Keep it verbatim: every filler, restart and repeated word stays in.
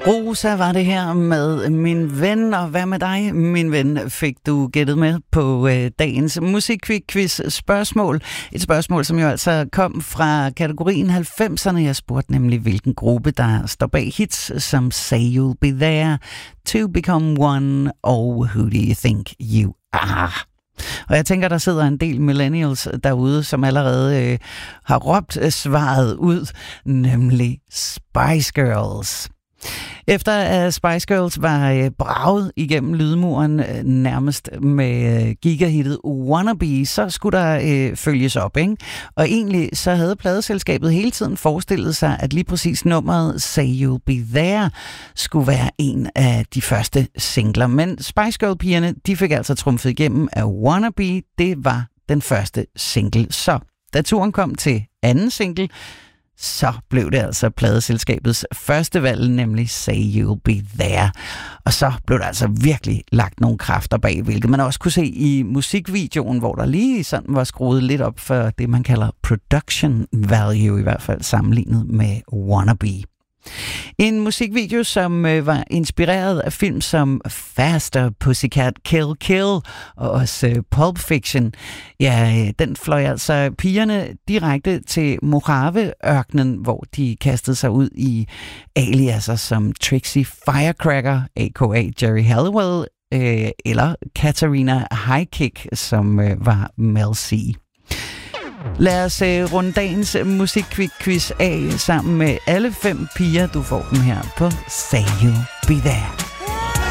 Rosa var det her med Min Ven, og hvad med dig, min ven, fik du gættet med på øh, dagens musikquiz spørgsmål. Et spørgsmål, som jo altså kom fra kategorien halvfemserne. Jeg spurgte nemlig, hvilken gruppe, der står bag hits som Say You'll Be There, To Become One og Who Do You Think You Are. Og jeg tænker, der sidder en del millennials derude, som allerede øh, har råbt svaret ud, nemlig Spice Girls. Efter at Spice Girls var øh, braget igennem lydmuren øh, nærmest med øh, gigahittet Wannabe, så skulle der øh, følges op, ikke? Og egentlig så havde pladeselskabet hele tiden forestillet sig, at lige præcis nummeret Say You'll Be There skulle være en af de første singler. Men Spice Girl-pigerne, de fik altså trumfet igennem, at Wannabe, det var den første single. Så da turen kom til anden single, så blev det altså pladeselskabets første valg, nemlig Say You'll Be There. Og så blev der altså virkelig lagt nogle kræfter bag, hvilket man også kunne se i musikvideoen, hvor der lige sådan var skruet lidt op for det, man kalder production value, i hvert fald sammenlignet med Wannabe. En musikvideo, som øh, var inspireret af film som Faster, Pussycat, Kill Kill og også øh, Pulp Fiction. Ja, øh, den fløj altså pigerne direkte til Mojave-ørkenen, hvor de kastede sig ud i aliaser som Trixie Firecracker, a k a. Jerry Halliwell, øh, eller Katarina Highkick, som øh, var Mel C. Lad os uh, runde dagens musikquiz af sammen med alle fem piger. Du får dem her på Say You'll Be There.